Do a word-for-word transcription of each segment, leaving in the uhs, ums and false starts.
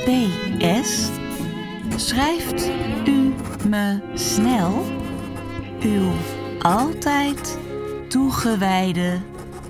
P S. Schrijft u me snel uw altijd toegewijde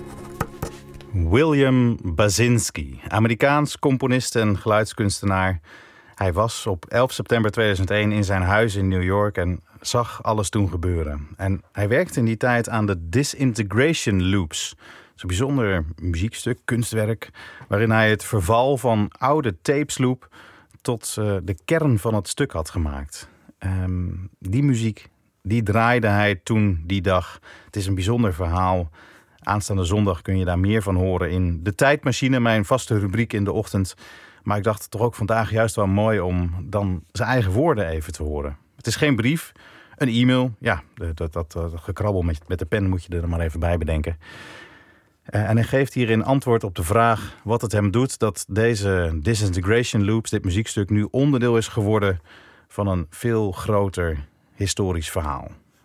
William Basinski, Amerikaans componist en geluidskunstenaar. Hij was op elf september tweeduizend één in zijn huis in New York en zag alles toen gebeuren. En hij werkte in die tijd aan de Disintegration Loops. Dat is een bijzonder muziekstuk, kunstwerk, waarin hij het verval van oude tapesloop tot uh, de kern van het stuk had gemaakt. Um, die muziek, die draaide hij toen die dag. Het is een bijzonder verhaal. Aanstaande zondag kun je daar meer van horen in De Tijdmachine, mijn vaste rubriek in de ochtend. Maar ik dacht toch ook vandaag juist wel mooi om dan zijn eigen woorden even te horen. Het is geen brief, een e-mail. Ja, dat, dat, dat, dat gekrabbel met, met de pen moet je er maar even bij bedenken. Uh, en hij geeft hierin antwoord op de vraag wat het hem doet dat deze Disintegration Loops, dit muziekstuk, nu onderdeel is geworden van een veel groter historisch verhaal.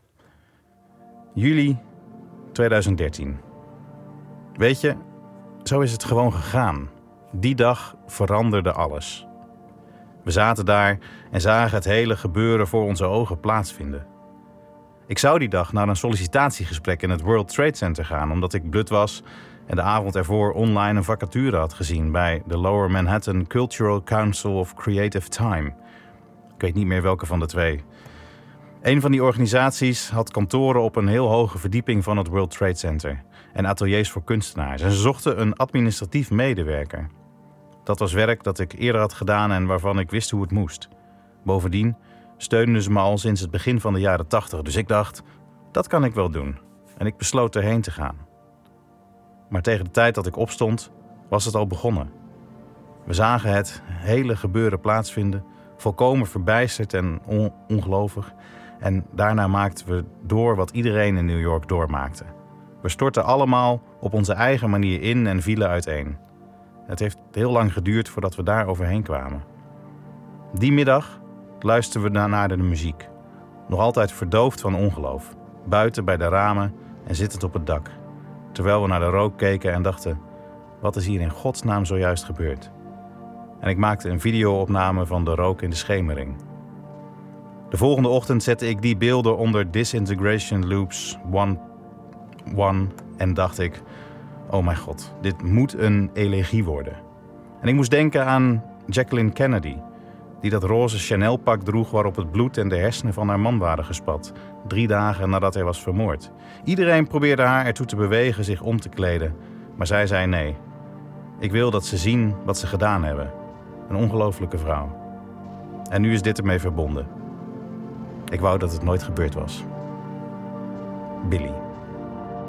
Juli tweeduizend dertien. Weet je, zo is het gewoon gegaan. Die dag veranderde alles. We zaten daar en zagen het hele gebeuren voor onze ogen plaatsvinden. Ik zou die dag naar een sollicitatiegesprek in het World Trade Center gaan, omdat ik blut was en de avond ervoor online een vacature had gezien bij de Lower Manhattan Cultural Council of Creative Time. Ik weet niet meer welke van de twee. Een van die organisaties had kantoren op een heel hoge verdieping van het World Trade Center en ateliers voor kunstenaars. En ze zochten een administratief medewerker. Dat was werk dat ik eerder had gedaan en waarvan ik wist hoe het moest. Bovendien steunden ze me al sinds het begin van de jaren tachtig, dus ik dacht, dat kan ik wel doen. En ik besloot erheen te gaan. Maar tegen de tijd dat ik opstond, was het al begonnen. We zagen het hele gebeuren plaatsvinden, volkomen verbijsterd en on- ongelovig. En daarna maakten we door wat iedereen in New York doormaakte. We stortten allemaal op onze eigen manier in en vielen uiteen. Het heeft heel lang geduurd voordat we daar overheen kwamen. Die middag luisterden we naar de muziek. Nog altijd verdoofd van ongeloof. Buiten bij de ramen en zittend op het dak. Terwijl we naar de rook keken en dachten, wat is hier in godsnaam zojuist gebeurd? En ik maakte een video-opname van de rook in de schemering. De volgende ochtend zette ik die beelden onder Disintegration Loops one en dacht ik, oh mijn god, dit moet een elegie worden. En ik moest denken aan Jacqueline Kennedy, die dat roze Chanel-pak droeg waarop het bloed en de hersenen van haar man waren gespat, drie dagen nadat hij was vermoord. Iedereen probeerde haar ertoe te bewegen zich om te kleden, maar zij zei nee. Ik wil dat ze zien wat ze gedaan hebben. Een ongelooflijke vrouw. En nu is dit ermee verbonden. Ik wou dat het nooit gebeurd was. Billy.